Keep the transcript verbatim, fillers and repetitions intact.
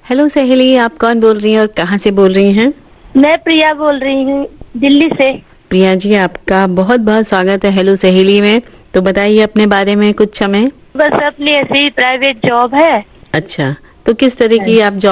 Hello सहेली, आप कौन बोल रही हैं और कहाँ से बोल रही हैं? मैं प्रिया बोल रही हूँ, दिल्ली से। प्रिया जी, आपका बहुत बहुत स्वागत है हेलो सहेली में। तो बताइए अपने बारे में कुछ हमें। बस अपनी ऐसी प्राइवेट जॉब है। अच्छा, तो किस तरह की आप जॉब